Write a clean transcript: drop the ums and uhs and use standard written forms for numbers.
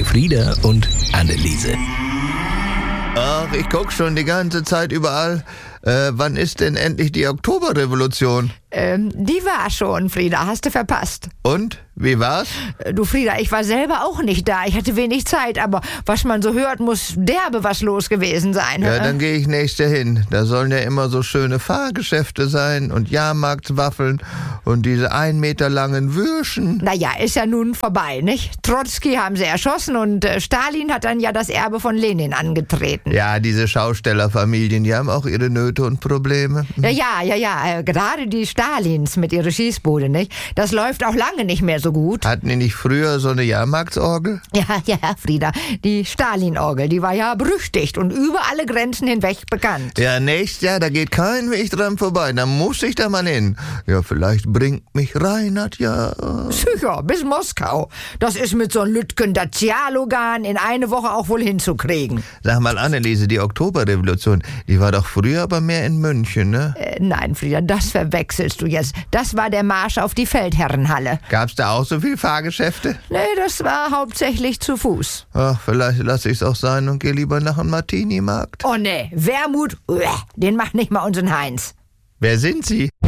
Frieda und Anneliese. Ach, ich guck schon die ganze Zeit überall. Wann ist denn endlich die Oktoberrevolution? Die war schon, Frieda, hast du verpasst. Und? Wie war's? Du, Frieda, ich war selber auch nicht da. Ich hatte wenig Zeit, aber was man so hört, muss derbe was los gewesen sein. Ja, dann gehe ich nächste hin. Da sollen ja immer so schöne Fahrgeschäfte sein und Jahrmarktswaffeln und diese 1 Meter langen Würschen. Naja, ist ja nun vorbei, nicht? Trotzki haben sie erschossen und Stalin hat dann ja das Erbe von Lenin angetreten. Ja, diese Schaustellerfamilien, die haben auch ihre Nöte und Probleme. Ja, gerade die Stalins mit ihrer Schießbude, nicht? Das läuft auch lange nicht mehr so gut. Hatten die nicht früher so eine Jahrmarktsorgel? Ja, Frieda, die Stalin-Orgel, die war ja berüchtigt und über alle Grenzen hinweg bekannt. Ja, nächstes Jahr, da geht kein Weg dran vorbei. Da muss ich da mal hin. Ja, vielleicht bringt mich Reinhard ja... Sicher, bis Moskau. Das ist mit so einem Lütgen Dazialogan in eine Woche auch wohl hinzukriegen. Sag mal, Anneliese, die Oktoberrevolution, die war doch früher aber mehr in München, ne? Nein, Frieda, das verwechselst du jetzt. Das war der Marsch auf die Feldherrenhalle. Gab's da auch so viel Fahrgeschäfte? Nee, das war hauptsächlich zu Fuß. Ach, vielleicht lasse ich's auch sein und gehe lieber nach einem Martini-Markt. Oh nee, Wermut, den macht nicht mal unseren Heinz. Wer sind Sie?